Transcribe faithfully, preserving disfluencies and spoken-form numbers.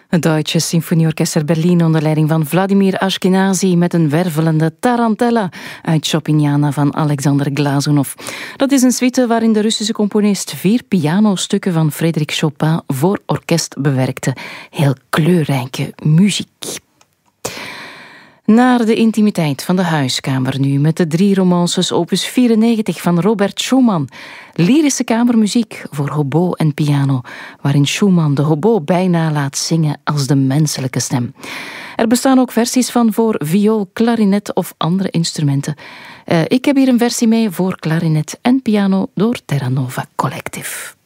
Het Duitse Symfonieorkester Berlin onder leiding van Vladimir Ashkenazy met een wervelende Tarantella uit Chopiniana van Alexander Glazunov. Dat is een suite waarin de Russische componist vier pianostukken van Frédéric Chopin voor orkest bewerkte. Heel kleurrijke muziek. Naar de intimiteit van de huiskamer nu met de drie romances opus vierennegentig van Robert Schumann. Lyrische kamermuziek voor hobo en piano, waarin Schumann de hobo bijna laat zingen als de menselijke stem. Er bestaan ook versies van voor viool, klarinet of andere instrumenten. Uh, ik heb hier een versie mee voor klarinet en piano door Terranova Collective.